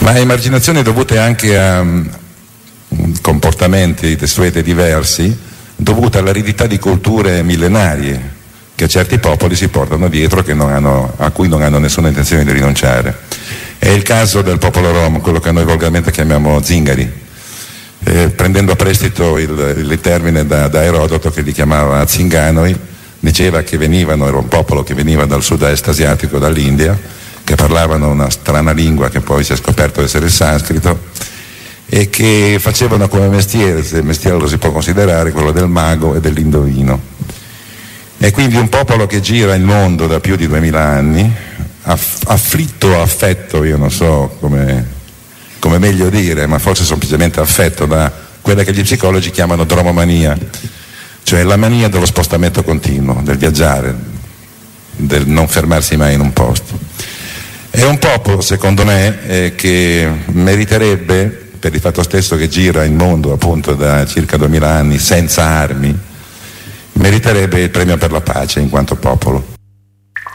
ma emarginazioni dovute anche a comportamenti desueti diversi, dovute all'aridità di culture millenarie che certi popoli si portano dietro, a cui non hanno nessuna intenzione di rinunciare. È il caso del popolo rom, quello che noi volgarmente chiamiamo zingari, prendendo a prestito il termine da Erodoto, che li chiamava zinganoi. Diceva che era un popolo che veniva dal sud-est asiatico, dall'India, che parlavano una strana lingua che poi si è scoperto essere il sanscrito, e che facevano come mestiere, se mestiere lo si può considerare, quello del mago e dell'indovino. È quindi un popolo che gira il mondo da più di 2000 anni, afflitto o affetto, io non so come meglio dire, ma forse semplicemente affetto da quella che gli psicologi chiamano dromomania, cioè la mania dello spostamento continuo, del viaggiare, del non fermarsi mai in un posto. È un popolo, secondo me, che meriterebbe, per il fatto stesso che gira il mondo appunto da circa 2000 anni senza armi, meriterebbe il premio per la pace in quanto popolo.